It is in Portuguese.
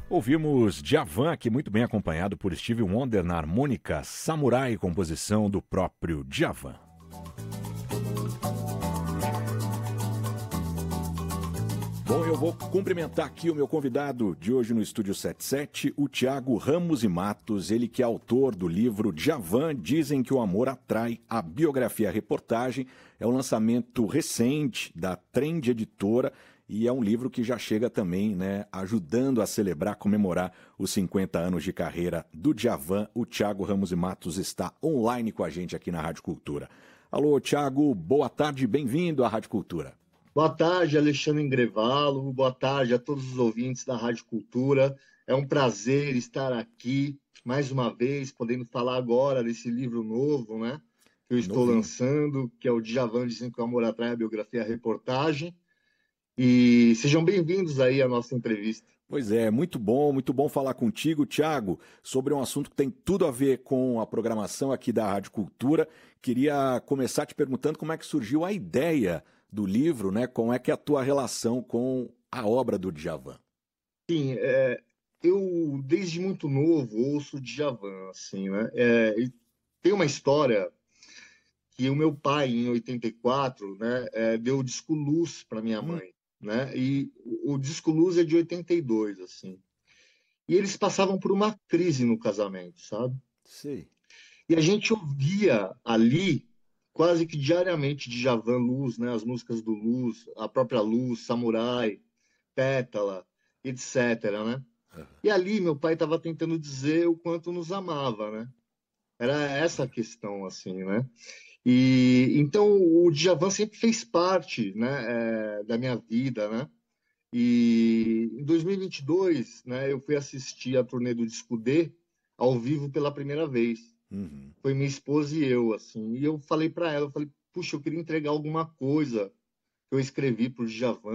Ouvimos Djavan, aqui muito bem acompanhado por Stevie Wonder na harmônica Samurai, composição do próprio Djavan. Bom, eu vou cumprimentar aqui o meu convidado de hoje no Estúdio 77, o Thiago Ramos e Matos, ele que é autor do livro Djavan, Dizem que o Amor Atrai, a biografia-reportagem. É um lançamento recente da Trend Editora e é um livro que já chega também, né, ajudando a celebrar, comemorar os 50 anos de carreira do Djavan. O Thiago Ramos e Matos está online com a gente aqui na Rádio Cultura. Alô, Thiago, boa tarde, bem-vindo à Rádio Cultura. Boa tarde, Alexandre Ingrevalo. Boa tarde a todos os ouvintes da Rádio Cultura. É um prazer estar aqui mais uma vez, podendo falar agora desse livro novo, né? Que eu estou lançando, que é o Djavan, Dizem que o Amor Atrai, a biografia, a reportagem. E sejam bem-vindos aí à nossa entrevista. Pois é, muito bom falar contigo, Thiago, sobre um assunto que tem tudo a ver com a programação aqui da Rádio Cultura. Queria começar te perguntando como é que surgiu a ideia do livro, né? Como é que é a tua relação com a obra do Djavan? Sim, eu desde muito novo ouço Djavan, assim, né? E tem uma história que o meu pai, em 84, né, deu o disco Luz para minha mãe, né? E o disco Luz é de 82, assim. E eles passavam por uma crise no casamento, sabe? Sei. E a gente ouvia ali quase que diariamente Djavan, Luz, né? As músicas do Luz, a própria Luz, Samurai, Pétala, etc, né? E ali meu pai estava tentando dizer o quanto nos amava, né? Era essa a questão, assim, né? E então o Djavan sempre fez parte, né, da minha vida, né? E em 2022, né, eu fui assistir a turnê do Disco D ao vivo pela primeira vez. Uhum. Foi minha esposa e eu, assim. E eu falei para ela, eu falei, puxa, eu queria entregar alguma coisa que eu escrevi para o Djavan.